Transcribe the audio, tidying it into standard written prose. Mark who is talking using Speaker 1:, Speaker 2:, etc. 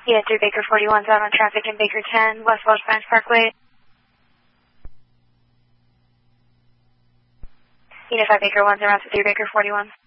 Speaker 1: Yeah, 3 Baker 41's out on traffic in Baker 10, West Welsh Branch Parkway. Unit 5 Baker 1's around to 3 Baker 41.